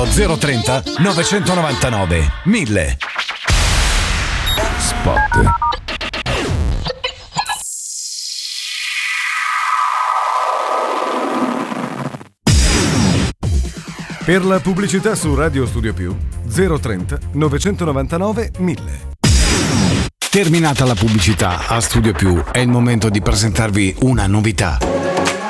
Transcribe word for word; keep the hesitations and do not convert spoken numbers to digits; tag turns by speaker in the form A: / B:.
A: zero trenta novecentonovantanove mille. Spot.
B: Per la pubblicità su Radio Studio Più zero trenta novecentonovantanove mille.
A: Terminata la pubblicità a Studio Più, è il momento di presentarvi una novità.